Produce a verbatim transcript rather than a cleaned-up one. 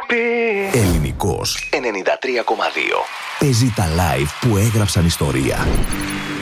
Ελληνικός ενενήντα τρία κόμμα δύο. Παίζει τα live που έγραψαν ιστορία.